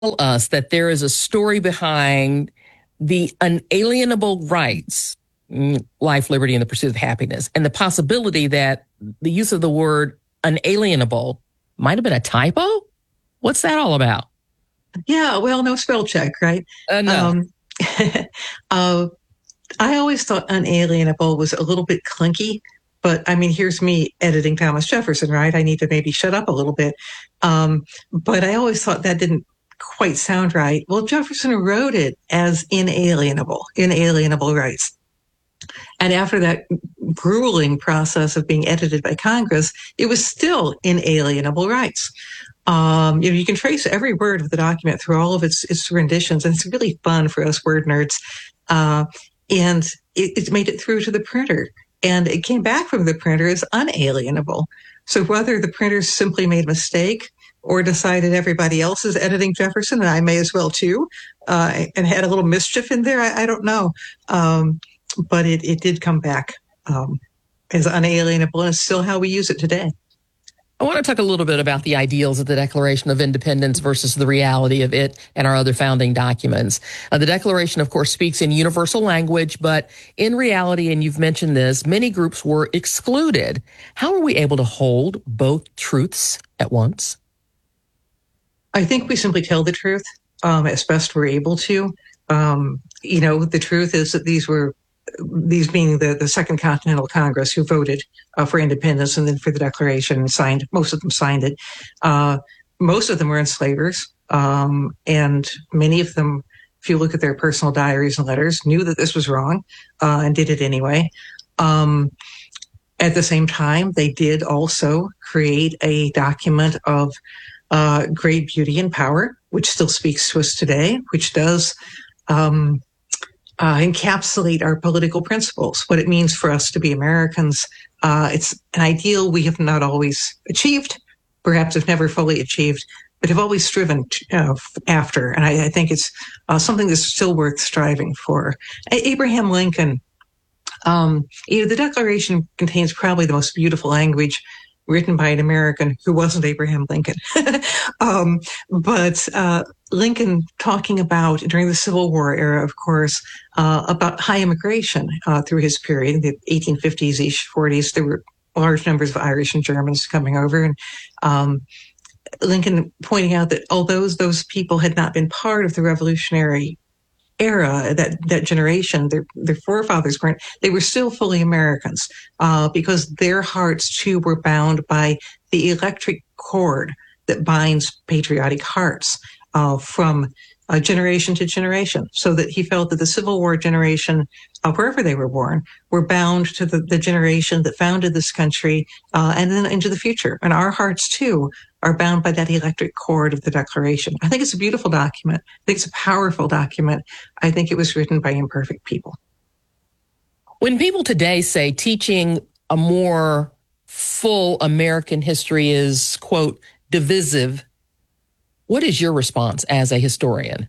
us that there is a story behind the unalienable rights, life, liberty, and the pursuit of happiness, and the possibility that the use of the word unalienable might have been a typo? What's that all about? Yeah, well, no spell check, right? No. uh, I always thought unalienable was a little bit clunky, but I mean, here's me editing Thomas Jefferson, right? I need to maybe shut up a little bit. But I always thought that didn't quite sound right. Well, Jefferson wrote it as inalienable rights. And after that grueling process of being edited by Congress, it was still inalienable rights. You can trace every word of the document through all of its renditions, and it's really fun for us word nerds. And it made it through to the printer, and it came back from the printer as unalienable. So whether the printers simply made a mistake or decided everybody else is editing Jefferson, and I may as well too, and had a little mischief in there, I don't know. But it did come back as unalienable, and it's still how we use it today. I want to talk a little bit about the ideals of the Declaration of Independence versus the reality of it and our other founding documents. The Declaration, of course, speaks in universal language, but in reality, and you've mentioned this, many groups were excluded. How are we able to hold both truths at once? I think we simply tell the truth as best we're able to. The truth is that these being the Second Continental Congress who voted for independence and then for the Declaration and most of them signed it. Most of them were enslavers. And many of them, if you look at their personal diaries and letters, knew that this was wrong and did it anyway. At the same time, they did also create a document of great beauty and power, which still speaks to us today, which does encapsulate our political principles, what it means for us to be Americans. It's an ideal we have not always achieved, perhaps have never fully achieved, but have always striven after. And I think it's something that's still worth striving for. Abraham Lincoln, the Declaration contains probably the most beautiful language written by an American who wasn't Abraham Lincoln. But Lincoln talking about, during the Civil War era, of course, about high immigration through his period, the 1850s-ish, 40s, there were large numbers of Irish and Germans coming over. And Lincoln pointing out that although those people had not been part of the Revolutionary era, that generation, their forefathers weren't, they were still fully Americans because their hearts too were bound by the electric cord that binds patriotic hearts from generation to generation, so that he felt that the Civil War generation, wherever they were born, were bound to the generation that founded this country and then into the future. And our hearts too are bound by that electric cord of the Declaration. I think it's a beautiful document. I think it's a powerful document. I think it was written by imperfect people. When people today say teaching a more full American history is, quote, divisive, what is your response as a historian?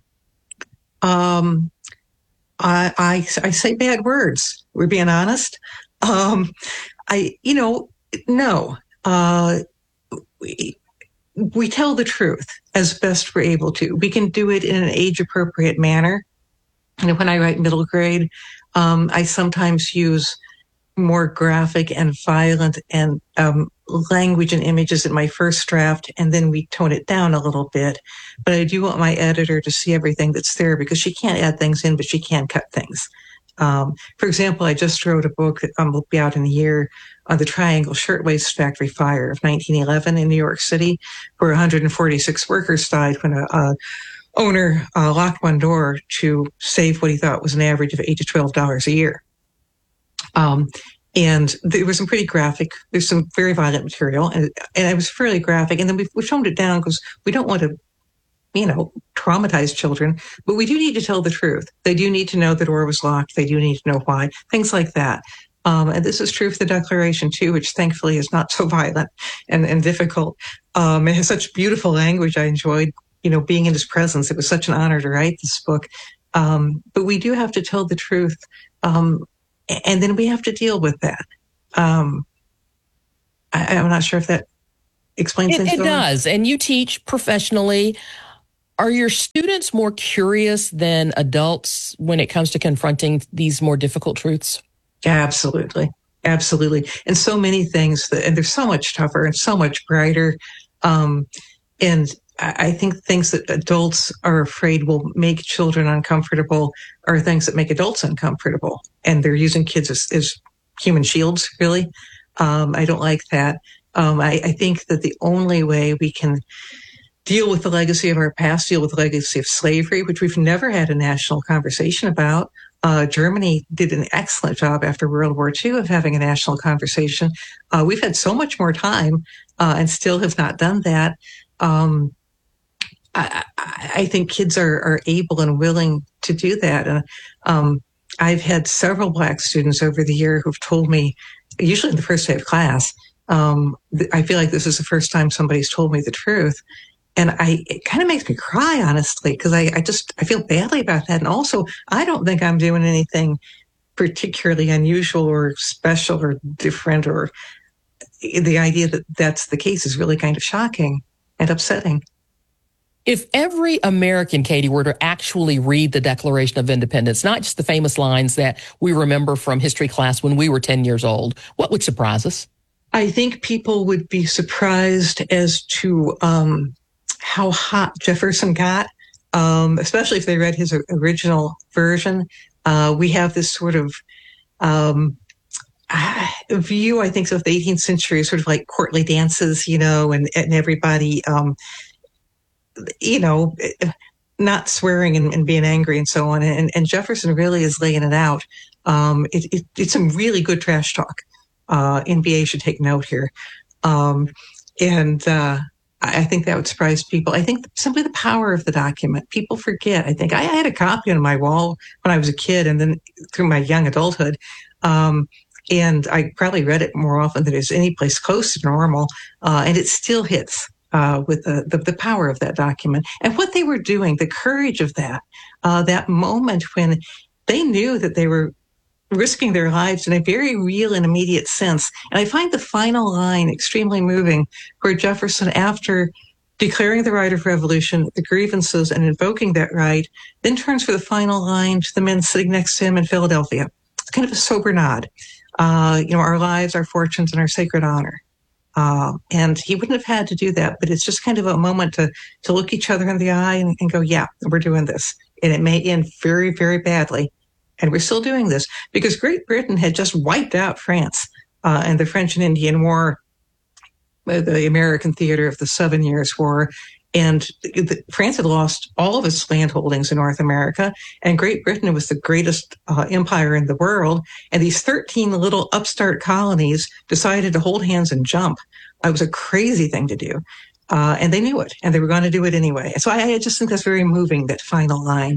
I say bad words. We're being honest. No. We tell the truth as best we're able to. We can do it in an age-appropriate manner. And when I write middle grade, I sometimes use more graphic and violent and language and images in my first draft, and then we tone it down a little bit. But I do want my editor to see everything that's there, because she can't add things in, but she can cut things. For example, I just wrote a book that will be out in a year on the Triangle Shirtwaist Factory fire of 1911 in New York City, where 146 workers died when a owner locked one door to save what he thought was an average of $8 to $12 a year. And there was some pretty graphic, there's some very violent material, and it was fairly graphic. And then we toned it down because we don't want to, traumatize children, but we do need to tell the truth. They do need to know the door was locked. They do need to know why, things like that. And this is true for the Declaration too, which thankfully is not so violent and difficult. It has such beautiful language. I enjoyed, being in his presence. It was such an honor to write this book. But we do have to tell the truth. And then we have to deal with that. I'm not sure if that explains things. It does. And you teach professionally. Are your students more curious than adults when it comes to confronting these more difficult truths? Absolutely. Absolutely. And so many things and they're so much tougher and so much brighter. And I think things that adults are afraid will make children uncomfortable are things that make adults uncomfortable. And they're using kids as human shields, really. I don't like that. I think that the only way we can deal with the legacy of our past, deal with the legacy of slavery, which we've never had a national conversation about. Germany did an excellent job after World War II of having a national conversation. We've had so much more time and still have not done that. I think kids are able and willing to do that. And I've had several Black students over the year who've told me, usually in the first day of class, I feel like this is the first time somebody's told me the truth. And it kind of makes me cry, honestly, because I feel badly about that. And also, I don't think I'm doing anything particularly unusual or special or different, or the idea that that's the case is really kind of shocking and upsetting. If every American, Katie, were to actually read the Declaration of Independence, not just the famous lines that we remember from history class when we were 10 years old, what would surprise us? I think people would be surprised as to how hot Jefferson got, especially if they read his original version. We have this sort of view, I think, of the 18th century, sort of like courtly dances, and everybody, not swearing and being angry and so on. And Jefferson really is laying it out. It's some really good trash talk. NBA should take note here. I think that would surprise people. I think simply the power of the document. People forget. I think I had a copy on my wall when I was a kid and then through my young adulthood. And I probably read it more often than there's any place close to normal. And it still hits with the power of that document and what they were doing, the courage of that moment when they knew that they were risking their lives in a very real and immediate sense. And I find the final line extremely moving, where Jefferson, after declaring the right of revolution, the grievances, and invoking that right, then turns for the final line to the men sitting next to him in Philadelphia. It's kind of a sober nod. Our lives, our fortunes, and our sacred honor. And he wouldn't have had to do that, but it's just kind of a moment to look each other in the eye and go, yeah, we're doing this. And it may end very, very badly. And we're still doing this because Great Britain had just wiped out France and the French and Indian War, the American theater of the 7 Years' War. And France had lost all of its land holdings in North America, and Great Britain was the greatest empire in the world. And these 13 little upstart colonies decided to hold hands and jump. It was a crazy thing to do. And they knew it, and they were going to do it anyway. So I just think that's very moving, that final line.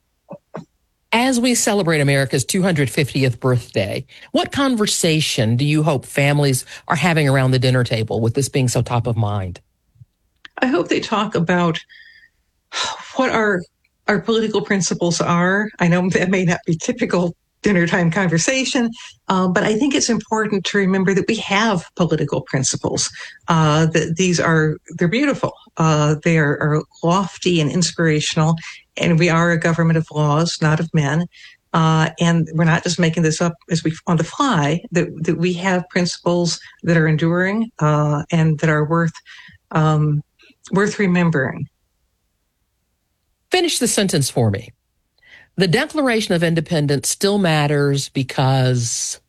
As we celebrate America's 250th birthday, what conversation do you hope families are having around the dinner table with this being so top of mind? I hope they talk about what our political principles are. I know that may not be typical dinner time conversation, but I think it's important to remember that we have political principles. That they're beautiful. They are lofty and inspirational, and we are a government of laws, not of men. And we're not just making this up on the fly. That we have principles that are enduring and that are worth remembering. Finish the sentence for me. The Declaration of Independence still matters because...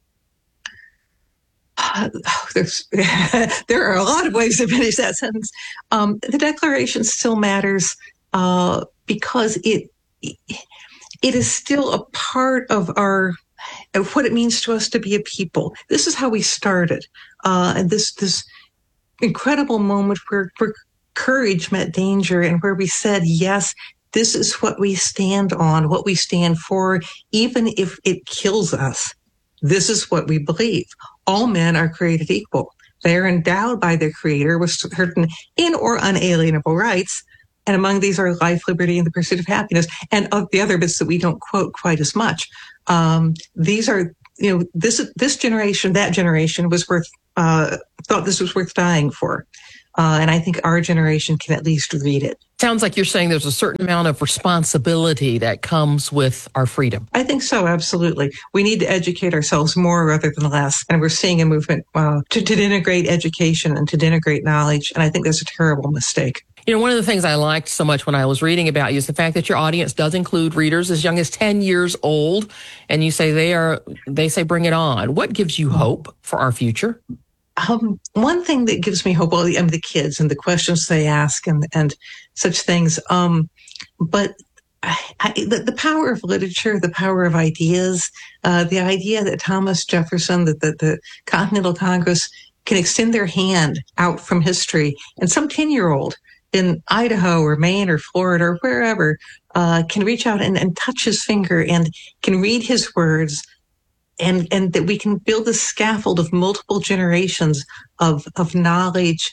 there are a lot of ways to finish that sentence. The Declaration still matters because it is still a part of what it means to us to be a people. This is how we started. And this incredible moment where courage met danger and where we said, yes, this is what we stand on, what we stand for, even if it kills us. This is what we believe. All men are created equal. They are endowed by their Creator with certain in or unalienable rights, and among these are life, liberty, and the pursuit of happiness, and of the other bits that we don't quote quite as much. These are, this generation, that generation was thought this was worth dying for. And I think our generation can at least read it. Sounds like you're saying there's a certain amount of responsibility that comes with our freedom. I think so, absolutely. We need to educate ourselves more rather than less. And we're seeing a movement to denigrate education and to denigrate knowledge. And I think that's a terrible mistake. You know, one of the things I liked so much when I was reading about you is the fact that your audience does include readers as young as 10 years old. And you say they say bring it on. What gives you hope for our future? One thing that gives me hope, well, the kids and the questions they ask and such things. But the power of literature, the power of ideas, the idea that Thomas Jefferson, that the Continental Congress can extend their hand out from history, and some 10-year-old in Idaho or Maine or Florida or wherever can reach out and touch his finger and can read his words. And that we can build a scaffold of multiple generations of knowledge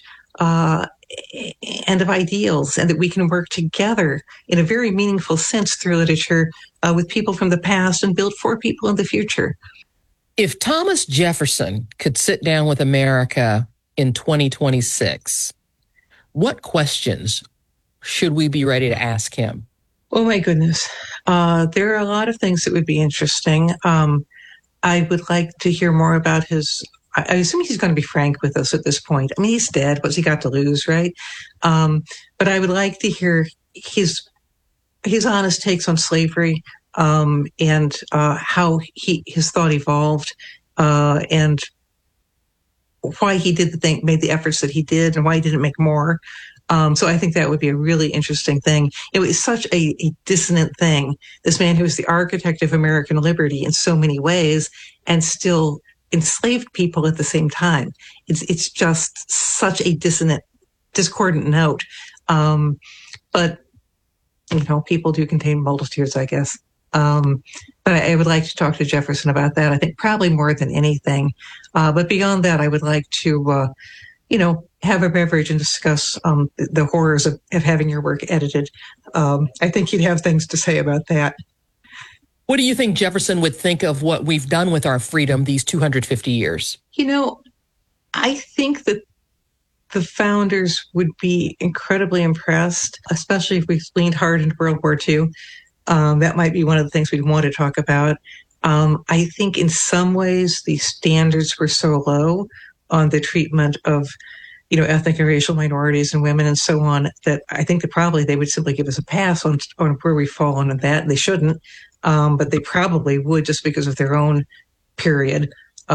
and of ideals, and that we can work together in a very meaningful sense through literature with people from the past and build for people in the future. If Thomas Jefferson could sit down with America in 2026, what questions should we be ready to ask him? Oh, my goodness. There are a lot of things that would be interesting. I would like to hear more about I assume he's going to be frank with us at this point. I mean, he's dead. What's he got to lose, right? But I would like to hear his honest takes on slavery, and how his thought evolved, and why he made the efforts that he did, and why he didn't make more. So I think that would be a really interesting thing. It was such a dissonant thing. This man who was the architect of American liberty in so many ways and still enslaved people at the same time. It's just such a discordant note. But, people do contain multitudes, I guess. But I would like to talk to Jefferson about that, I think probably more than anything. But beyond that, I would like to, have a beverage and discuss the horrors of having your work edited. I think he'd have things to say about that. What do you think Jefferson would think of what we've done with our freedom these 250 years? I think that the founders would be incredibly impressed, especially if we leaned hard into World War II. That might be one of the things we'd want to talk about. I think in some ways the standards were so low on the treatment of ethnic and racial minorities and women and so on, that I think that probably they would simply give us a pass on where we fall on that. They shouldn't, but they probably would just because of their own period.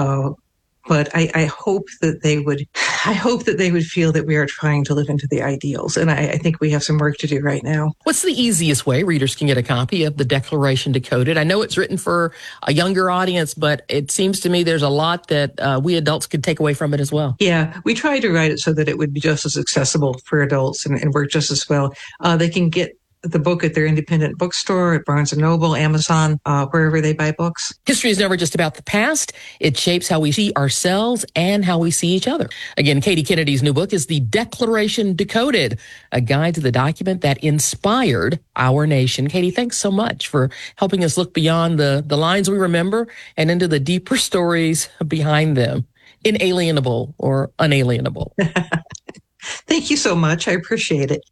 But I hope that they would feel that we are trying to live into the ideals. And I think we have some work to do right now. What's the easiest way readers can get a copy of the Declaration Decoded? I know it's written for a younger audience, but it seems to me there's a lot that we adults could take away from it as well. Yeah, we tried to write it so that it would be just as accessible for adults and work just as well. They can get the book at their independent bookstore, at Barnes & Noble, Amazon, wherever they buy books. History is never just about the past. It shapes how we see ourselves and how we see each other. Again, Katie Kennedy's new book is The Declaration Decoded, a guide to the document that inspired our nation. Katie, thanks so much for helping us look beyond the lines we remember and into the deeper stories behind them, inalienable or unalienable. Thank you so much. I appreciate it.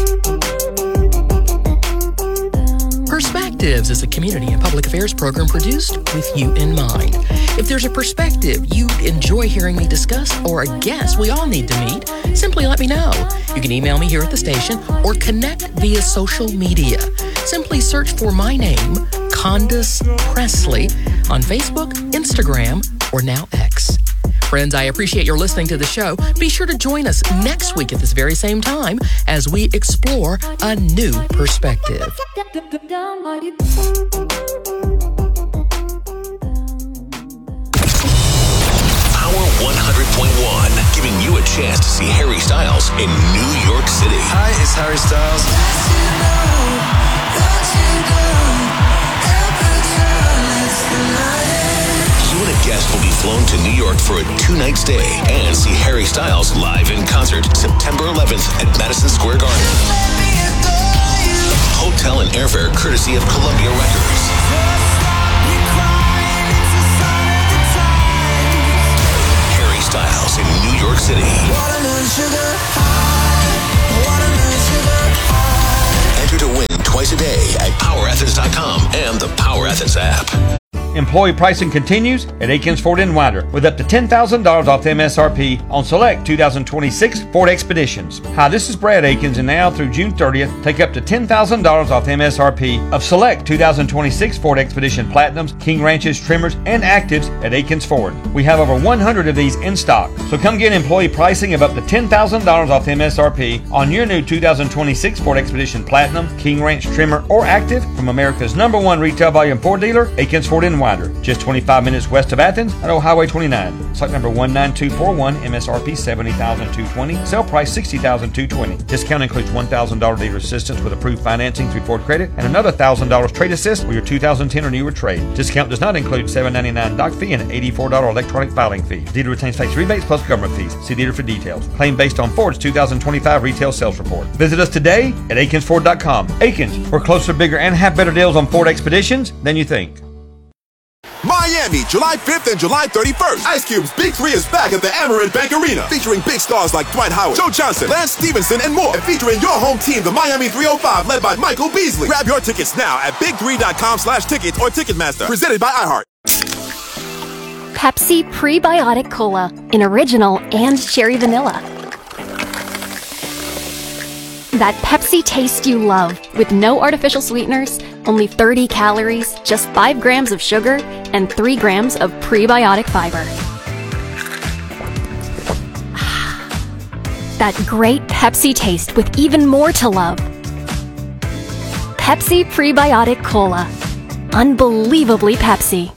Perspectives is a community and public affairs program produced with you in mind. If there's a perspective you'd enjoy hearing me discuss or a guest we all need to meet, simply let me know. You can email me here at the station or connect via social media. Simply search for my name, Condace Pressley, on Facebook, Instagram, or now X. Friends, I appreciate your listening to the show. Be sure to join us next week at this very same time as we explore a new perspective. Power 100.1, giving you a chance to see Harry Styles in New York City. Hi, it's Harry Styles. You and a guest will be flown to New York for a 2-night stay and see Harry Styles live in concert September 11th at Madison Square Garden. Hotel and airfare courtesy of Columbia Records. Harry Styles in New York York City. Watermelon sugar high, watermelon sugar high. Enter to win twice a day at PowerAthens.com and the Power Athens app. Employee pricing continues at Aikens Ford in Winder with up to $10,000 off the MSRP on select 2026 Ford Expeditions. Hi, this is Brad Aikens, and now through June 30th, take up to $10,000 off the MSRP of select 2026 Ford Expedition Platinums, King Ranches, Trimmers, and Actives at Aikens Ford. We have over 100 of these in stock, so come get employee pricing of up to $10,000 off the MSRP on your new 2026 Ford Expedition Platinum, King Ranch, Trimmer, or Active from America's #1 retail volume Ford dealer, Aikens Ford in Winder. Just 25 minutes west of Athens at Old Highway 29. Site number 19241, MSRP $70,220, sale price $60,220. Discount includes $1,000 dealer assistance with approved financing through Ford Credit and another $1,000 trade assist with your 2010 or newer trade. Discount does not include $7.99 doc fee and $84 electronic filing fee. Dealer retains tax rebates plus government fees. See dealer for details. Claim based on Ford's 2025 retail sales report. Visit us today at AikensFord.com. Aikens, we're closer, bigger, and have better deals on Ford Expeditions than you think. Miami, July 5th and July 31st. Ice Cube's Big 3 is back at the Amerant Bank Arena, featuring big stars like Dwight Howard, Joe Johnson, Lance Stevenson, and more. And featuring your home team, the Miami 305, led by Michael Beasley. Grab your tickets now at big3.com/tickets or Ticketmaster. Presented by iHeart. Pepsi Prebiotic Cola in original and cherry vanilla. That Pepsi taste you love, with no artificial sweeteners, only 30 calories, just 5 grams of sugar, and 3 grams of prebiotic fiber. That great Pepsi taste with even more to love. Pepsi Prebiotic Cola. Unbelievably Pepsi.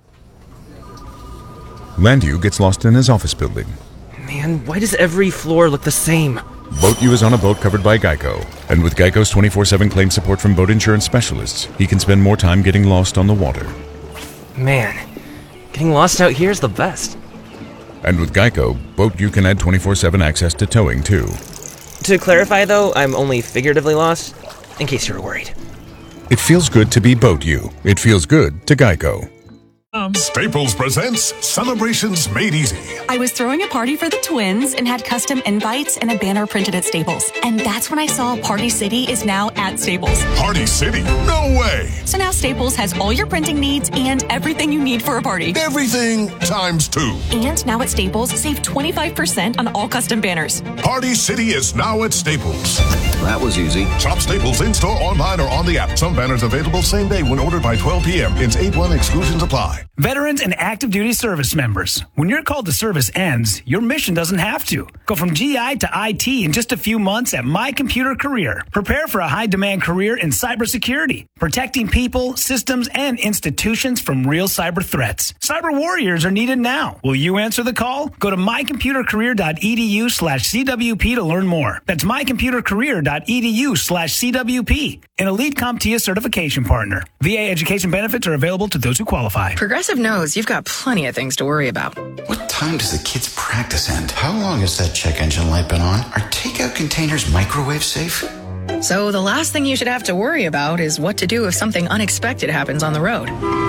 Landu gets lost in his office building. Man, why does every floor look the same? BoatU is on a boat covered by Geico. And with Geico's 24/7 claim support from boat insurance specialists, he can spend more time getting lost on the water. Man, getting lost out here is the best. And with Geico, BoatU can add 24/7 access to towing, too. To clarify, though, I'm only figuratively lost, in case you were worried. It feels good to be BoatU. It feels good to Geico. Staples presents Celebrations Made Easy. I was throwing a party for the twins and had custom invites and a banner printed at Staples. And that's when I saw Party City is now at Staples. Party City? No way! So now Staples has all your printing needs and everything you need for a party. Everything times 2. And now at Staples, save 25% on all custom banners. Party City is now at Staples. That was easy. Shop Staples in-store, online, or on the app. Some banners available same day when ordered by 12 p.m. Ins 8-1 exclusions apply. Veterans and active duty service members, when your call to service ends, your mission doesn't have to. Go from GI to IT in just a few months at My Computer Career. Prepare for a high-demand career in cybersecurity, protecting people, systems, and institutions from real cyber threats. Cyber warriors are needed now. Will you answer the call? Go to mycomputercareer.edu/CWP to learn more. That's mycomputercareer.edu/CWP. An elite CompTIA certification partner. VA education benefits are available to those who qualify. Progressive knows you've got plenty of things to worry about. What time does the kids' practice end? How long has that check engine light been on? Are takeout containers microwave safe? So the last thing you should have to worry about is what to do if something unexpected happens on the road.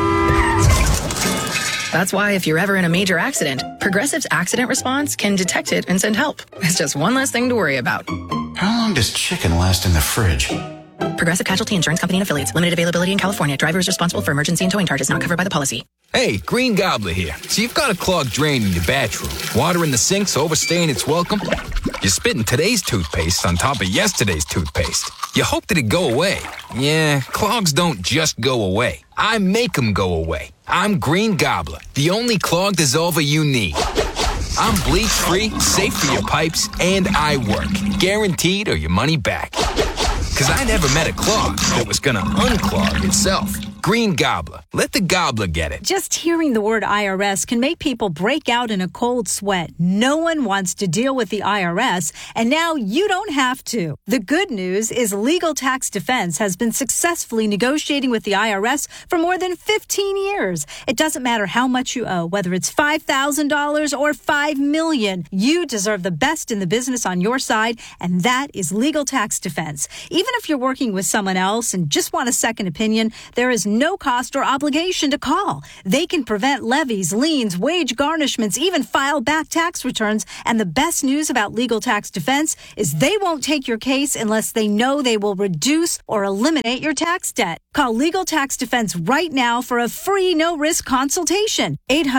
That's why if you're ever in a major accident, Progressive's accident response can detect it and send help. It's just one less thing to worry about. How long does chicken last in the fridge? Progressive Casualty Insurance Company and Affiliates. Limited availability in California. Driver is responsible for emergency and towing charges not covered by the policy. Hey, Green Gobbler here. So you've got a clogged drain in your bathroom. Water in the sink's overstaying its welcome. You're spitting today's toothpaste on top of yesterday's toothpaste. You hope that it go away. Yeah, clogs don't just go away. I make them go away. I'm Green Gobbler, the only clog dissolver you need. I'm bleach-free, safe for your pipes, and I work. Guaranteed or your money back. Because I never met a clog that was going to unclog itself. Green Gobbler. Let the gobbler get it. Just hearing the word IRS can make people break out in a cold sweat. No one wants to deal with the IRS, and now you don't have to. The good news is Legal Tax Defense has been successfully negotiating with the IRS for more than 15 years. It doesn't matter how much you owe, whether it's $5,000 or $5 million. You deserve the best in the business on your side, and that is Legal Tax Defense. Even if you're working with someone else and just want a second opinion, there is no cost or obligation to call. They can prevent levies, liens, wage garnishments, even file back tax returns. And the best news about Legal Tax Defense is they won't take your case unless they know they will reduce or eliminate your tax debt. Call Legal Tax Defense right now for a free no-risk consultation.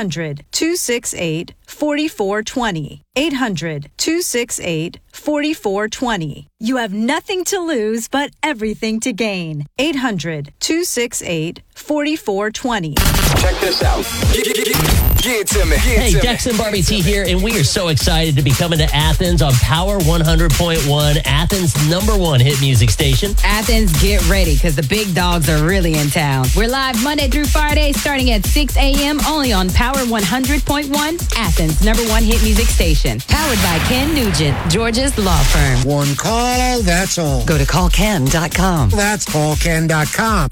800-268-4420. 800-268-4420. You have nothing to lose but everything to gain. 800-268-4420. Check this out. Give it to me. Hey, Dex and Barbie T here, and we are so excited to be coming to Athens on Power 100.1, Athens' #1 hit music station. Athens, get ready, because the big dogs are really in town. We're live Monday through Friday, starting at 6 a.m., only on Power 100.1, Athens' #1 hit music station. Powered by Ken Nugent, Georgia's law firm. One call, that's all. Go to callken.com. That's callken.com.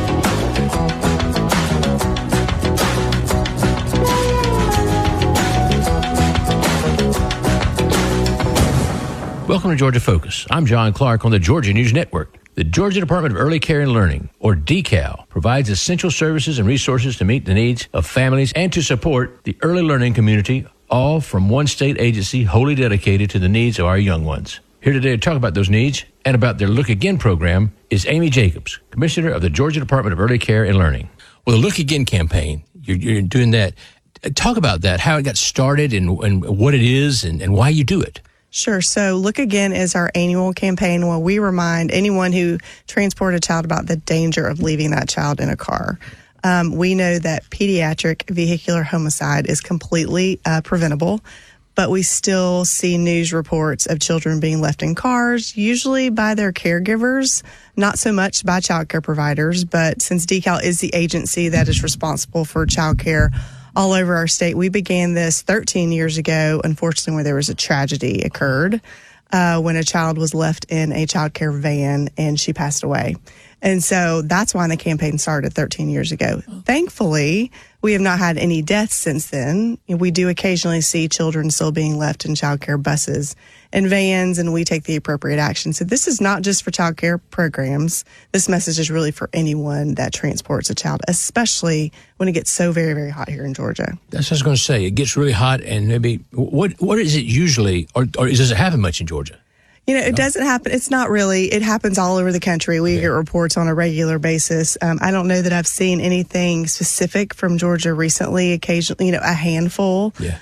Welcome to Georgia Focus. I'm John Clark on the Georgia News Network. The Georgia Department of Early Care and Learning, or DECAL, provides essential services and resources to meet the needs of families and to support the early learning community, all from one state agency wholly dedicated to the needs of our young ones. Here today to talk about those needs and about their Look Again program is Amy Jacobs, Commissioner of the Georgia Department of Early Care and Learning. Well, the Look Again campaign, you're doing that. Talk about that, how it got started and what it is and why you do it. Sure. So Look Again is our annual campaign where we remind anyone who transports a child about the danger of leaving that child in a car. We know that pediatric vehicular homicide is completely preventable, but we still see news reports of children being left in cars, usually by their caregivers, not so much by child care providers. But since DECAL is the agency that is responsible for child care all over our state, we began this 13 years ago, unfortunately, where there was a tragedy occurred when a child was left in a child care van and she passed away. And so that's why the campaign started 13 years ago. Thankfully, we have not had any deaths since then. We do occasionally see children still being left in child care buses and vans, and we take the appropriate action. So this is not just for child care programs. This message is really for anyone that transports a child, especially when it gets so very, very hot here in Georgia. That's what I was going to say. It gets really hot, and maybe what is it usually, or does it happen much in Georgia? You know, it doesn't happen. It's not really. It happens all over the country. We get reports on a regular basis. I don't know that I've seen anything specific from Georgia recently. Occasionally, a handful. Yeah.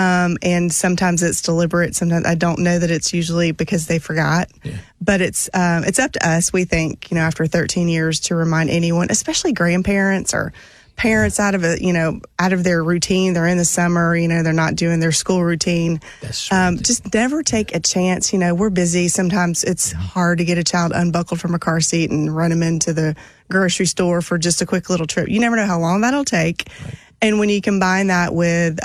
And sometimes it's deliberate. Sometimes I don't know that it's usually because they forgot. Yeah. But it's up to us, we think, after 13 years to remind anyone, especially grandparents or parents out of their routine. They're in the summer, they're not doing their school routine. That's right. Just never take a chance. We're busy. Sometimes it's hard to get a child unbuckled from a car seat and run them into the grocery store for just a quick little trip. You never know how long that'll take. Right. And when you combine that with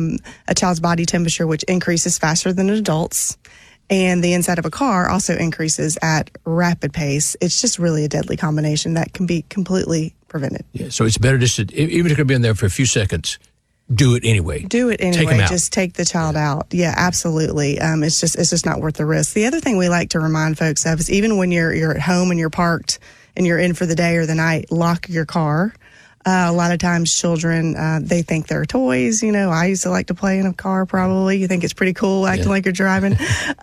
a child's body temperature, which increases faster than adults, and the inside of a car also increases at rapid pace, it's just really a deadly combination that can be completely prevented. Yeah, so it's better just to, even if you're going to be in there for a few seconds, do it anyway. Do it anyway. Take them out. Just take the child out. Yeah, absolutely. It's just not worth the risk. The other thing we like to remind folks of is even when you're at home and you're parked and you're in for the day or the night, lock your car. A lot of times children, they think they're toys. I used to like to play in a car probably. You think it's pretty cool acting like you're driving.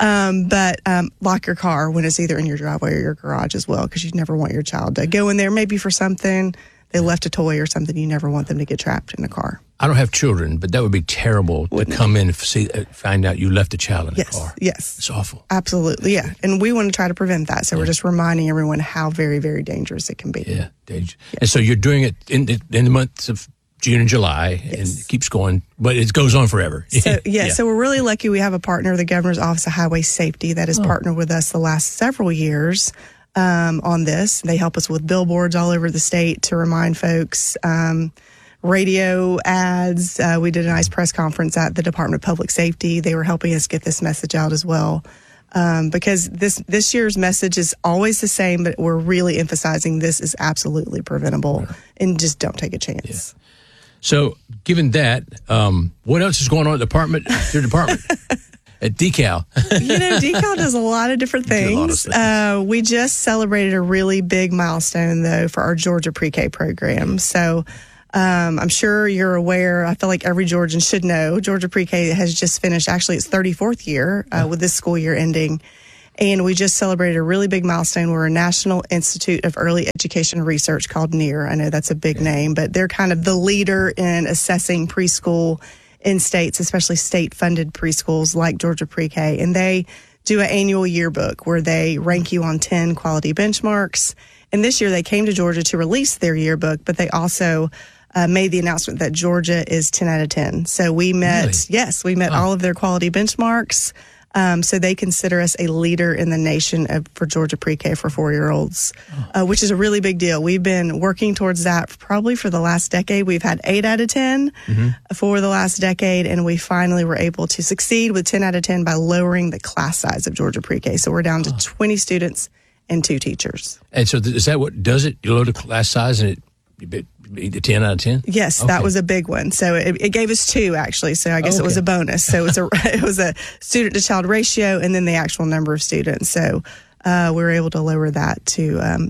But lock your car when it's either in your driveway or your garage as well, because you never want your child to go in there maybe for something. They left a toy or something. You never want them to get trapped in a car. I don't have children, but that would be terrible to come in and find out you left a child in the car. Yes. It's awful. Absolutely, yeah. And we want to try to prevent that. So we're just reminding everyone how very, very dangerous it can be. Yeah, dangerous. Yeah. And so you're doing it in the months of June and July, and it keeps going, but it goes on forever. So, so we're really lucky we have a partner, the Governor's Office of Highway Safety, that has partnered with us the last several years on this. They help us with billboards all over the state to remind folks, radio ads. We did a nice press conference at the Department of Public Safety. They were helping us get this message out as well. Because this year's message is always the same, but we're really emphasizing this is absolutely preventable and just don't take a chance. Yeah. So given that, what else is going on at your department? At Decal. Decal does a lot of different things. We just celebrated a really big milestone, though, for our Georgia Pre-K program. So I'm sure you're aware, I feel like every Georgian should know, Georgia Pre-K has just finished, actually, its 34th year with this school year ending. And we just celebrated a really big milestone. We're a National Institute of Early Education Research called NEAR. I know that's a big name, but they're kind of the leader in assessing preschool in states, especially state-funded preschools like Georgia Pre-K. And they do an annual yearbook where they rank you on 10 quality benchmarks. And this year they came to Georgia to release their yearbook, but they also made the announcement that Georgia is 10 out of 10. So we met, we met all of their quality benchmarks. So they consider us a leader in the nation for Georgia Pre-K for 4-year-olds, which is a really big deal. We've been working towards that probably for the last decade. We've had 8 out of 10 for the last decade, and we finally were able to succeed with 10 out of 10 by lowering the class size of Georgia Pre-K. So we're down to 20 students and 2 teachers. And so is that what does it? You lower the class size and it the 10 out of 10? Yes, that was a big one. So it gave us 2, actually. So I guess it was a bonus. So it was a student to child ratio and then the actual number of students. So we were able to lower that to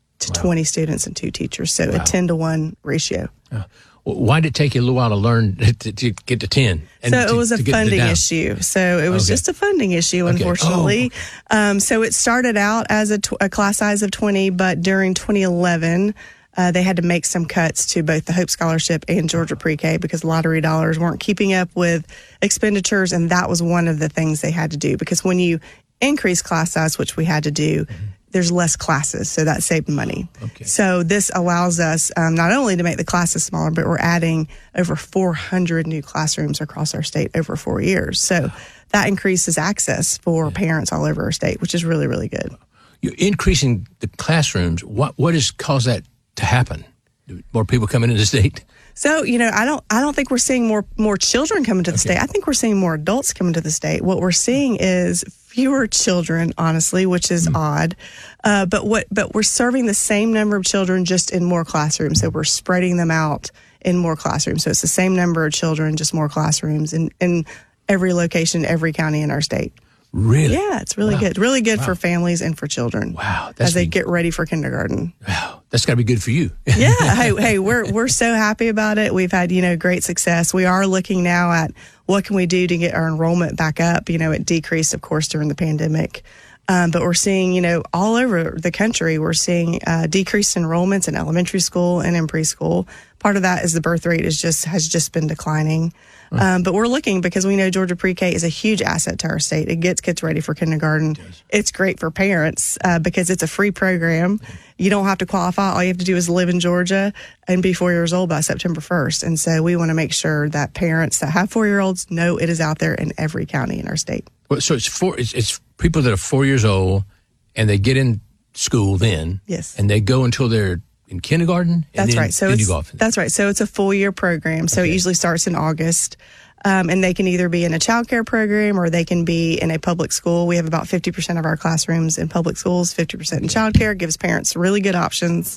20 students and 2 teachers. So a 10-to-1 ratio. Why did it take you a little while to learn to get to 10? So it was a funding issue. So it was just a funding issue, unfortunately. So it started out as a class size of 20, but during 2011, they had to make some cuts to both the Hope Scholarship and Georgia Pre-K because lottery dollars weren't keeping up with expenditures, and that was one of the things they had to do. Because when you increase class size, which we had to do, there's less classes, so that saved money. So this allows us not only to make the classes smaller, but we're adding over 400 new classrooms across our state over 4 years. So that increases access for parents all over our state, which is really, really good. You're increasing the classrooms. What has caused that to happen? More people coming into the state? So, I don't think we're seeing more children coming to the state. I think we're seeing more adults coming to the state. What we're seeing is fewer children, honestly, which is odd. But we're serving the same number of children just in more classrooms. So we're spreading them out in more classrooms. So it's the same number of children, just more classrooms in every location, every county in our state. Really? Yeah, it's really good. Really good for families and for children. Wow. As they get ready for kindergarten. Wow. That's got to be good for you. Yeah. Hey, we're so happy about it. We've had, great success. We are looking now at what can we do to get our enrollment back up. It decreased, of course, during the pandemic. But we're seeing, all over the country, we're seeing decreased enrollments in elementary school and in preschool. Part of that is the birth rate has just been declining. But we're looking because we know Georgia Pre-K is a huge asset to our state. It gets kids ready for kindergarten. It's great for parents because it's a free program. You don't have to qualify. All you have to do is live in Georgia and be 4 years old by September 1st. And so we want to make sure that parents that have 4-year-olds know it is out there in every county in our state. Well, so it's people that are 4 years old and they get in school then. Yes. And they go until they're in kindergarten? That's right. So that's right. So it's a full year program. So it usually starts in August. And they can either be in a child care program or they can be in a public school. We have about 50% of our classrooms in public schools, 50% in child care. Gives parents really good options.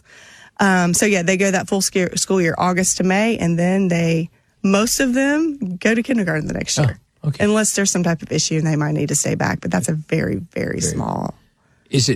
They go that full school year, August to May, and then most of them go to kindergarten the next year. Unless there's some type of issue and they might need to stay back. But that's a very, very small. It's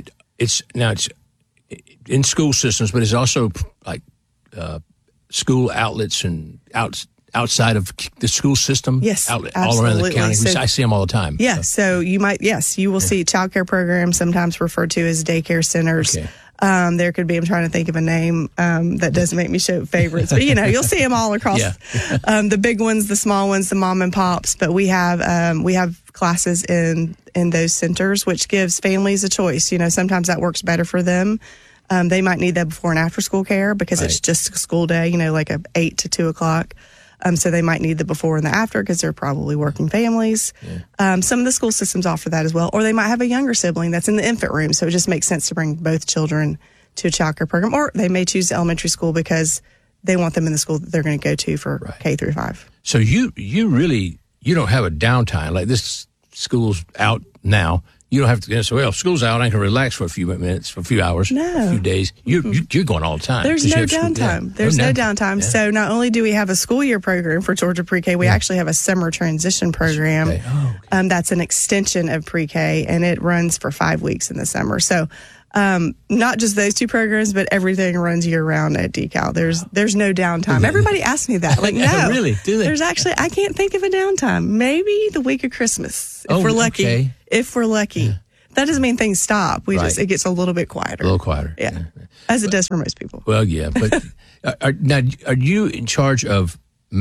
in school systems, but it's also like school outlets and outside of the school system. Yes, all around the county. I see them all the time. Yeah, so you will see child care programs, sometimes referred to as daycare centers. There could be, I'm trying to think of a name that doesn't make me show favorites, but you'll see them all across. The big ones, the small ones, the mom and pops. But we have classes in those centers, which gives families a choice. Sometimes that works better for them. They might need that before and after school care because it's just a school day, like a 8 to 2 o'clock. So they might need the before and the after because they're probably working families. Some of the school systems offer that as well. Or they might have a younger sibling that's in the infant room. So it just makes sense to bring both children to a child care program. Or they may choose elementary school because they want them in the school that they're going to go to for K through 5. So you don't have a downtime. Like this school's out now. You don't have to say, well, school's out, I can relax for a few minutes, for a few hours, a few days. You're going all the time. There's no downtime. There's no downtime. Yeah. So not only do we have a school year program for Georgia Pre-K, we actually have a summer transition program. That's an extension of Pre-K, and it runs for 5 weeks in the summer. So not just those two programs, but everything runs year round at DeKalb. There's no downtime. Everybody asks me that. Like, no. Really? Do they? There's actually, I can't think of a downtime. Maybe the week of Christmas, if we're lucky. Okay. If we're lucky. Yeah. That doesn't mean things stop. It gets a little bit quieter. A little quieter. Yeah. As it does for most people. Well, yeah. But now, are you in charge of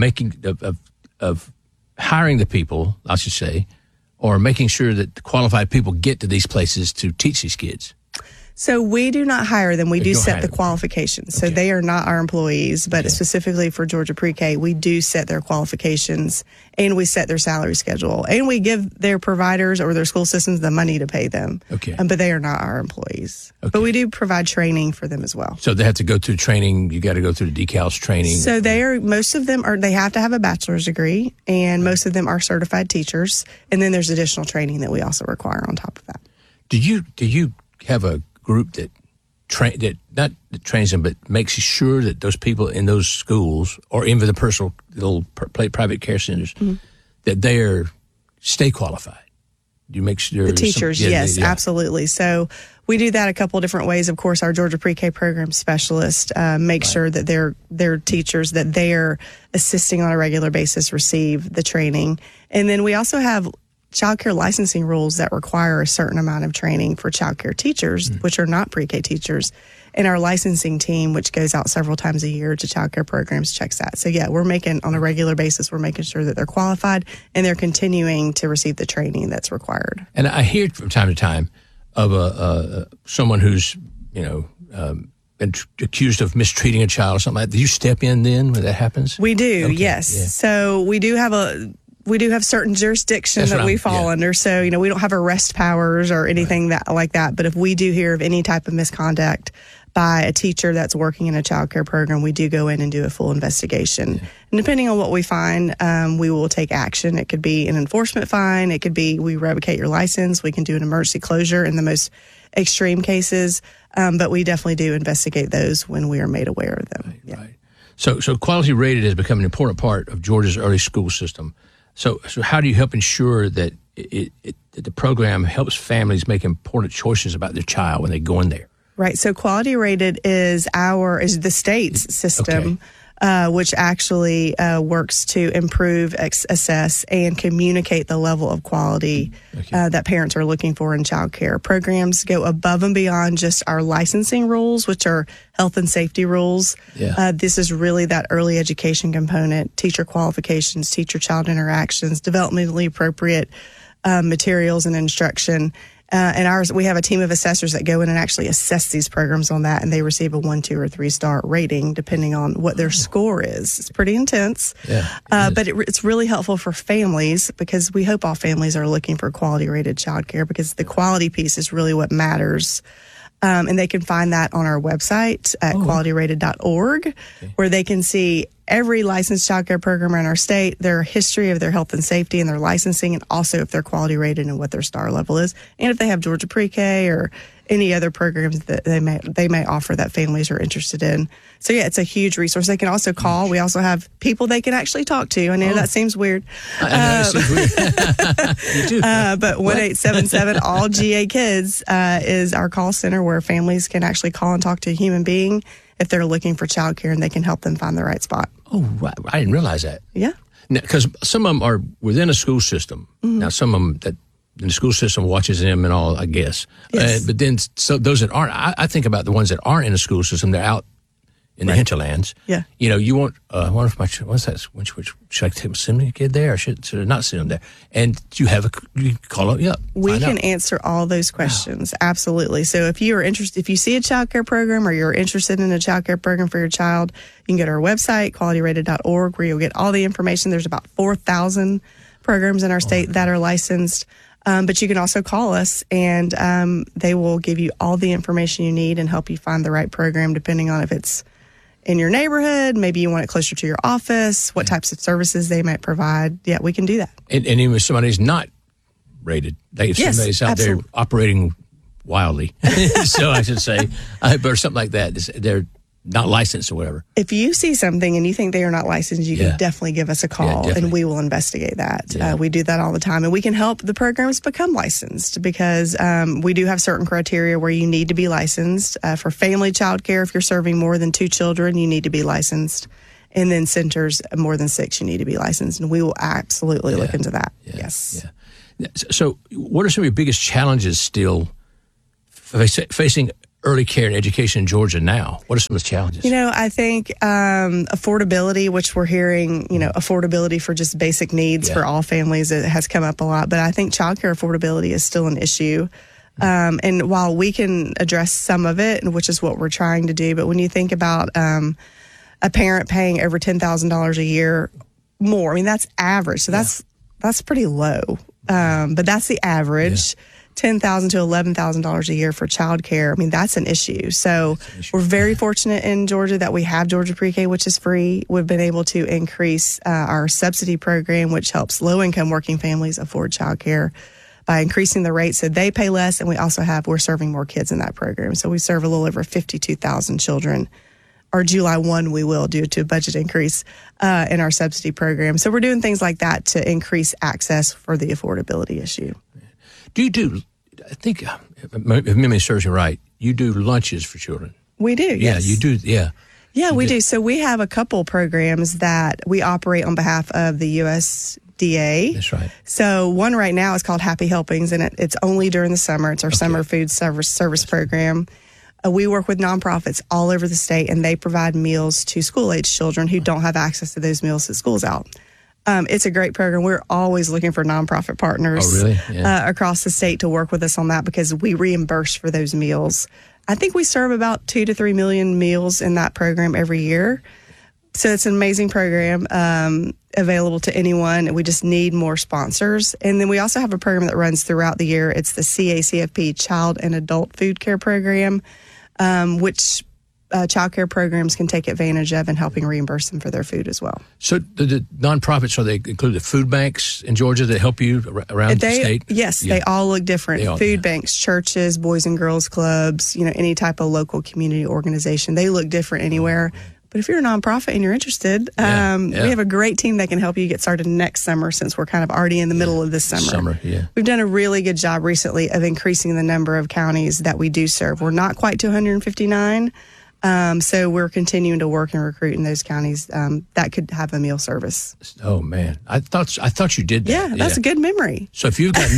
of hiring the people, I should say, or making sure that the qualified people get to these places to teach these kids? So we do not hire them. We do set the qualifications. So they are not our employees, but specifically for Georgia Pre-K, we do set their qualifications and we set their salary schedule. And we give their providers or their school systems the money to pay them. Okay. But they are not our employees. Okay. But we do provide training for them as well. So they have to go through training. You got to go through the DeKalb's training. So most of them they have to have a bachelor's degree, and most of them are certified teachers. And then there's additional training that we also require on top of that. Do you have a group that trains them, but makes sure that those people in those schools or even the personal little private care centers that they stay qualified? Do you make sure the teachers? Yes, absolutely. So we do that a couple of different ways. Of course, our Georgia Pre-K program specialist makes sure that their teachers that they are assisting on a regular basis receive the training, and then we also have child care licensing rules that require a certain amount of training for child care teachers, which are not pre-K teachers. And our licensing team, which goes out several times a year to child care programs, checks that. So yeah, on a regular basis, we're making sure that they're qualified and they're continuing to receive the training that's required. And I hear from time to time of someone who's, been accused of mistreating a child or something like that. Do you step in then when that happens? We do, yes. Yeah. So we do have certain jurisdiction that we fall under. So, we don't have arrest powers or anything like that. But if we do hear of any type of misconduct by a teacher that's working in a child care program, we do go in and do a full investigation. Yeah. And depending on what we find, we will take action. It could be an enforcement fine. It could be we revocate your license. We can do an emergency closure in the most extreme cases. But we definitely do investigate those when we are made aware of them. Right. So quality rated has become an important part of Georgia's early school system. So how do you help ensure that that the program helps families make important choices about their child when they go in there? Right. So quality rated is the state's system, which actually works to improve, assess, and communicate the level of quality that parents are looking for in child care. Programs go above and beyond just our licensing rules, which are health and safety rules. Yeah. This is really that early education component, teacher qualifications, teacher-child interactions, developmentally appropriate materials and instruction. And we have a team of assessors that go in and actually assess these programs on that, and they receive a 1, 2, or 3-star rating depending on what their score is. It's pretty intense, but it's really helpful for families because we hope all families are looking for quality-rated childcare because the quality piece is really what matters. And they can find that on our website at qualityrated.org, where they can see every licensed child care program in our state, their history of their health and safety and their licensing, and also if they're quality rated and what their star level is, and if they have Georgia Pre-K or any other programs that they may offer that families are interested in. So yeah, it's a huge resource. They can also call. We also have people they can actually talk to. I know that seems weird. I know it seems weird. But 1-877-ALL-GA-KIDS is our call center where families can actually call and talk to a human being if they're looking for childcare, and they can help them find the right spot. Oh, right. I didn't realize that. Yeah. Because some of them are within a school system. Mm-hmm. Now, some of them that the school system watches them and all, I guess. Yes. But then those that aren't, I think about the ones that aren't in the school system. They're out in the hinterlands. Yeah. You want, I wonder if what's that? Should I send my kid there or should I not send them there? And you call up. We can answer all those questions. Wow. Absolutely. So if you are interested, if you see a child care program or you're interested in a child care program for your child, you can go to our website, qualityrated.org, where you'll get all the information. There's about 4,000 programs in our state that are licensed. But you can also call us, and they will give you all the information you need and help you find the right program, depending on if it's in your neighborhood, maybe you want it closer to your office, what types of services they might provide. Yeah, we can do that. And even if somebody's not rated. Somebody's Yes, out absolutely. there operating wildly, so I should say, or something like that. They're not licensed or whatever. If you see something and you think they are not licensed, you Yeah. can definitely give us a call definitely. and we will investigate that. Yeah. We do that all the time, and we can help the programs become licensed because we do have certain criteria where you need to be licensed. For family child care, if you're serving more than 2 children, you need to be licensed. And then centers more than 6, you need to be licensed. And we will absolutely look into that. Yes. So, what are some of your biggest challenges still facing early care and education in Georgia now? What are some of the challenges? You know, I think affordability, which we're hearing, affordability for just basic needs for all families, it has come up a lot. But I think childcare affordability is still an issue. And while we can address some of it, which is what we're trying to do, but when you think about a parent paying over $10,000 a year more, I mean, that's average. So that's pretty low. But that's the average. $10,000 to $11,000 a year for childcare. I mean, that's an issue. So we're very fortunate in Georgia that we have Georgia Pre-K, which is free. We've been able to increase our subsidy program, which helps low-income working families afford childcare by increasing the rate so they pay less. And we're serving more kids in that program. So we serve a little over 52,000 children. Or July 1, we will, due to a budget increase in our subsidy program. So we're doing things like that to increase access for the affordability issue. Do you do, I think, if memory serves me right, you do lunches for children? We do, yes. Yeah, you do, yeah. Yeah, we do. So we have a couple programs that we operate on behalf of the USDA. That's right. So one right now is called Happy Helpings, and it's only during the summer. It's our summer food service program. We work with nonprofits all over the state, and they provide meals to school-age children who don't have access to those meals at school's out. It's a great program. We're always looking for nonprofit partners across the state to work with us on that because we reimburse for those meals. I think we serve about 2 to 3 million meals in that program every year. So it's an amazing program available to anyone. We just need more sponsors. And then we also have a program that runs throughout the year. It's the CACFP Child and Adult Food Care Program, which child care programs can take advantage of and helping reimburse them for their food as well. So the nonprofits, are they include the food banks in Georgia that help you around the state? Yes, they all look different. Food banks, churches, boys and girls clubs, any type of local community organization. They look different anywhere. But if you're a nonprofit and you're interested, we have a great team that can help you get started next summer since we're kind of already in the middle of this summer. We've done a really good job recently of increasing the number of counties that we do serve. We're not quite to 159. So we're continuing to work and recruit in those counties that could have a meal service. Oh man, I thought you did that. Yeah, that's a good memory. So if you've got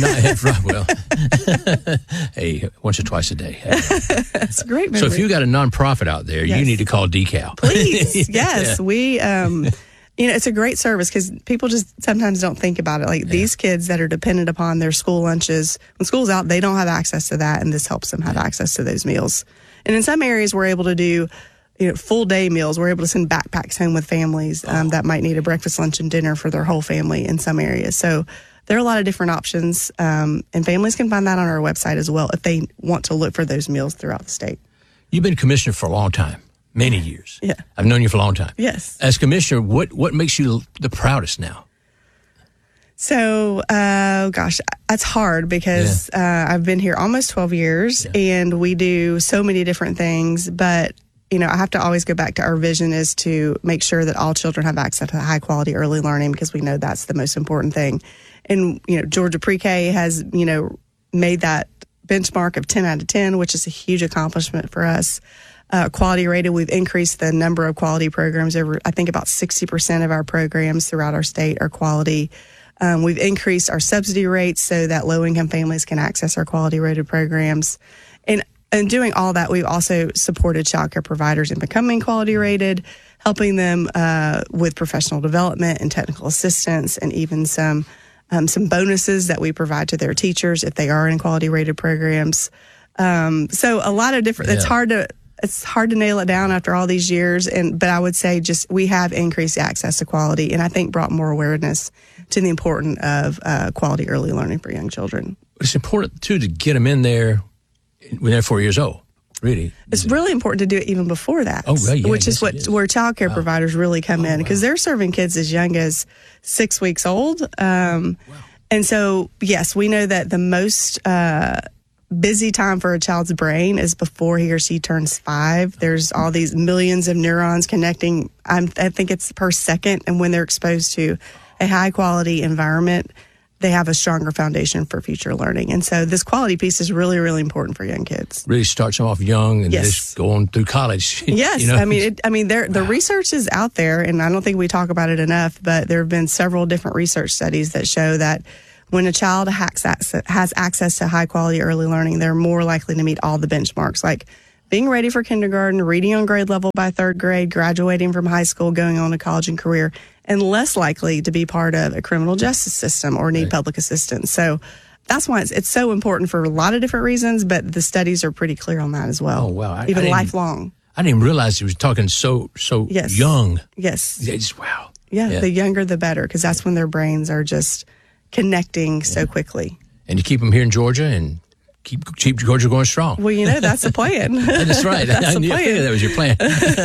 hey, once or twice a day. That's a great memory. So if you got a nonprofit out there, you need to call Decal. Please, yes, we. It's a great service because people just sometimes don't think about it. Like these kids that are dependent upon their school lunches, when school's out, they don't have access to that, and this helps them have access to those meals. And in some areas, we're able to do, full day meals. We're able to send backpacks home with families that might need a breakfast, lunch, and dinner for their whole family in some areas. So there are a lot of different options, and families can find that on our website as well if they want to look for those meals throughout the state. You've been commissioner for a long time, many years. Yeah, I've known you for a long time. Yes. As commissioner, what makes you the proudest now? So, that's hard because I've been here almost 12 years and we do so many different things. But, I have to always go back to our vision is to make sure that all children have access to high quality early learning because we know that's the most important thing. And, Georgia Pre-K has, made that benchmark of 10 out of 10, which is a huge accomplishment for us. Quality rated, we've increased the number of quality programs I think about 60% of our programs throughout our state are quality. We've increased our subsidy rates so that low-income families can access our quality-rated programs. And doing all that, we've also supported child care providers in becoming quality-rated, helping them with professional development and technical assistance, and even some bonuses that we provide to their teachers if they are in quality-rated programs. So a lot of different. Yeah. It's hard to nail it down after all these years, but I would say we have increased access to quality, and I think brought more awareness to the importance of quality early learning for young children. It's important too to get them in there when they're 4 years old. Really, it's really important to do it even before that. Oh, right, yeah, which is where child care providers really come in because they're serving kids as young as 6 weeks old. And so, yes, we know that the most busy time for a child's brain is before he or she turns 5. There's all these millions of neurons connecting. I think it's per second. And when they're exposed to a high quality environment, they have a stronger foundation for future learning. And so this quality piece is really, really important for young kids. Really starts them off young and just go on through college. Yes. You know? The research is out there, and I don't think we talk about it enough, but there have been several different research studies that show that when a child has access to high quality early learning, they're more likely to meet all the benchmarks, like being ready for kindergarten, reading on grade level by 3rd grade, graduating from high school, going on to college and career, and less likely to be part of a criminal justice system or need public assistance. So that's why it's so important for a lot of different reasons, but the studies are pretty clear on that as well. Oh, wow. Even lifelong. I didn't even realize he was talking so young. Yes. Wow. Yeah, the younger the better, because that's when their brains are just connecting so quickly. And you keep them here in Georgia and keep Georgia going strong. Well, that's the plan. That's right. That's the I figured that was your plan.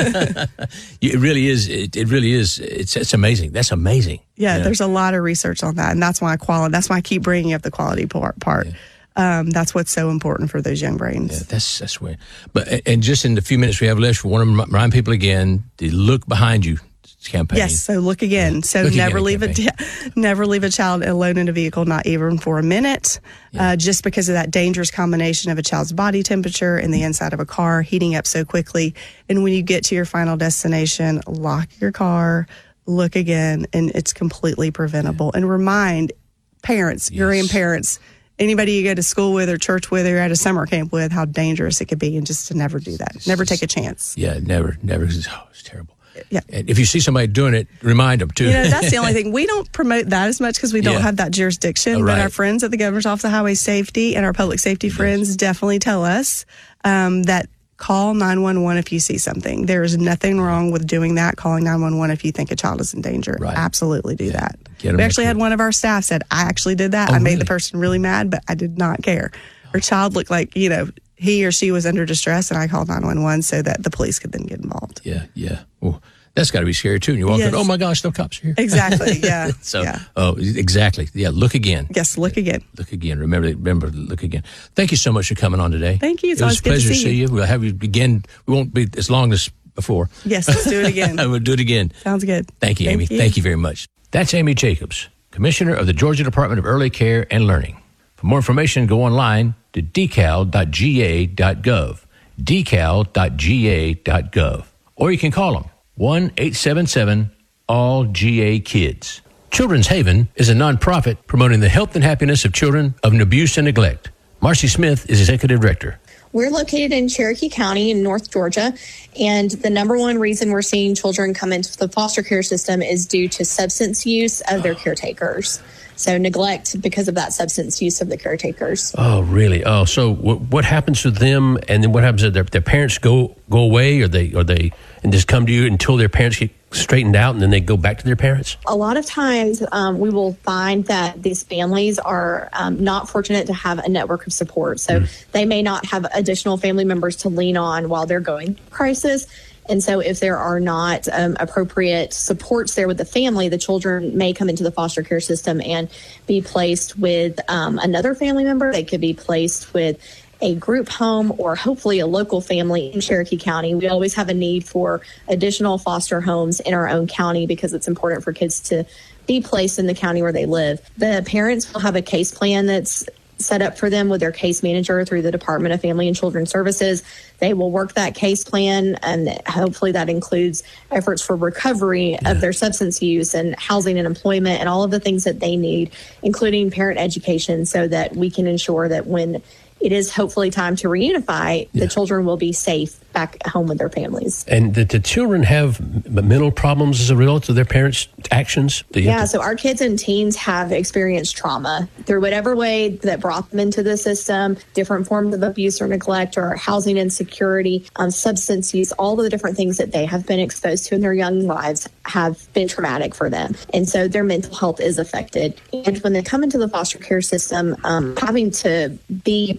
It really is. It really is. It's amazing. That's amazing. Yeah, there's a lot of research on that, and that's why I keep bringing up the quality part. That's what's so important for those young brains. Yeah, that's weird. And just in the few minutes we have left, we want to remind people again to look behind you. Campaign. Yes, so look again. So never leave a child alone in a vehicle, not even for a minute, just because of that dangerous combination of a child's body temperature and the inside of a car heating up so quickly. And when you get to your final destination, lock your car, look again, and it's completely preventable. And remind parents, grandparents, anybody you go to school with or church with or at a summer camp with, how dangerous it could be, and just to never do that. Never take a chance. Yeah, never. It's terrible. Yeah. And if you see somebody doing it, remind them too. That's the only thing. We don't promote that as much because we don't have that jurisdiction. Right. But our friends at the Governor's Office of Highway Safety and our public safety friends definitely tell us that call 911 if you see something. There is nothing wrong with doing that, calling 911 if you think a child is in danger. Right. Absolutely do that. We actually had one of our staff said, I actually did that. I made the person really mad, but I did not care. Her child looked like, he or she was under distress, and I called 911 so that the police could then get involved. Yeah. Well, that's got to be scary too. And you walk in, oh my gosh, no cops here. Exactly. Yeah. Exactly. Yeah. Look again. Yes. Look again. Look again. Remember. Look again. Thank you so much for coming on today. Thank you. It was a pleasure to see you. We'll have you again. We won't be as long as before. Yes. Let's do it again. We'll do it again. Sounds good. Thank you, Amy. Thank you very much. That's Amy Jacobs, Commissioner of the Georgia Department of Early Care and Learning. For more information, go online to decal.ga.gov, decal.ga.gov, or you can call them 1-877-ALL-GA-KIDS. Children's Haven is a nonprofit promoting the health and happiness of children of abuse and neglect. Marcy Smith is Executive Director. We're located in Cherokee County in North Georgia, and the number one reason we're seeing children come into the foster care system is due to substance use of their caretakers. So neglect because of that substance use of the caretakers. Oh, really? Oh, so what happens to them, and then what happens to their parents go away, or they and just come to you until their parents get straightened out, and then they go back to their parents? A lot of times we will find that these families are not fortunate to have a network of support. So they may not have additional family members to lean on while they're going through crisis. And so if there are not appropriate supports there with the family, the children may come into the foster care system and be placed with another family member. They could be placed with a group home or hopefully a local family in Cherokee County. We always have a need for additional foster homes in our own county because it's important for kids to be placed in the county where they live. The parents will have a case plan that's set up for them with their case manager through the Department of Family and Children Services. They will work that case plan, and hopefully that includes efforts for recovery of their substance use and housing and employment and all of the things that they need, including parent education, so that we can ensure that when it is hopefully time to reunify, the children will be safe back at home with their families. And the children have mental problems as a result of their parents' actions? So our kids and teens have experienced trauma through whatever way that brought them into the system, different forms of abuse or neglect or housing insecurity, substance use, all of the different things that they have been exposed to in their young lives have been traumatic for them. And so their mental health is affected. And when they come into the foster care system, having to be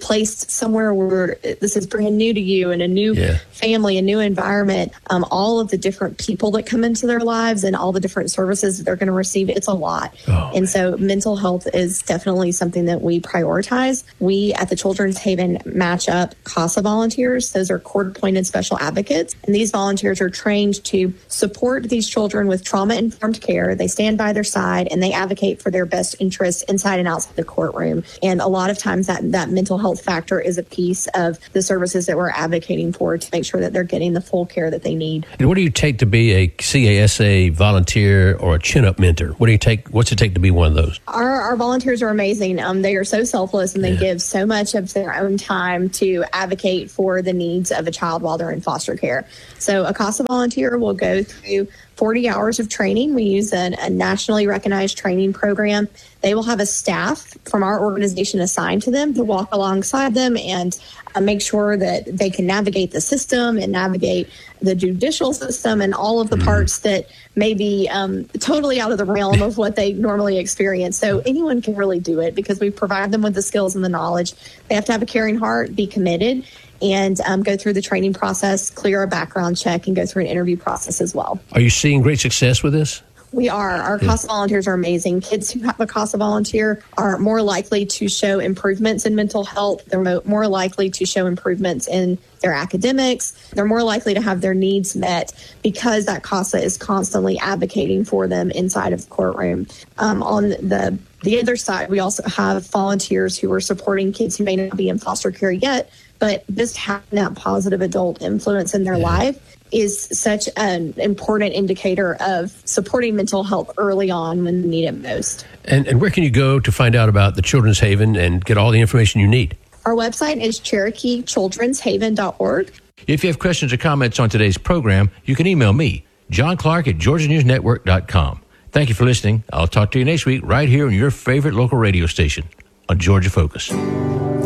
placed somewhere where this is brand new to you and a new family, a new environment, all of the different people that come into their lives and all the different services that they're going to receive, it's a lot. And so mental health is definitely something that we prioritize. We at the Children's Haven match up CASA volunteers. Those are court-appointed special advocates. And these volunteers are trained to support these children with trauma-informed care. They stand by their side and they advocate for their best interests inside and outside the courtroom. And a lot of times that mental health factor is a piece of the services that we're advocating for to make sure that they're getting the full care that they need. And what do you take to be a CASA volunteer or a chin-up mentor? What's it take to be one of those? Our volunteers are amazing. They are so selfless and they give so much of their own time to advocate for the needs of a child while they're in foster care. So a CASA volunteer will go through 40 hours of training. We use a nationally recognized training program. They will have a staff from our organization assigned to them to walk alongside them and make sure that they can navigate the system and navigate the judicial system and all of the parts that may be totally out of the realm of what they normally experience. So anyone can really do it because we provide them with the skills and the knowledge. They have to have a caring heart, be committed, and go through the training process, clear a background check, and go through an interview process as well. Are you seeing great success with this? We are. Our CASA volunteers are amazing. Kids who have a CASA volunteer are more likely to show improvements in mental health. They're more likely to show improvements in their academics. They're more likely to have their needs met because that CASA is constantly advocating for them inside of the courtroom. On the other side, we also have volunteers who are supporting kids who may not be in foster care yet, but just having that positive adult influence in their life is such an important indicator of supporting mental health early on when they need it most. And where can you go to find out about the Children's Haven and get all the information you need? Our website is CherokeeChildren'sHaven.org. If you have questions or comments on today's program, you can email me, John Clark at GeorgiaNewsNetwork.com. Thank you for listening. I'll talk to you next week right here on your favorite local radio station on Georgia Focus.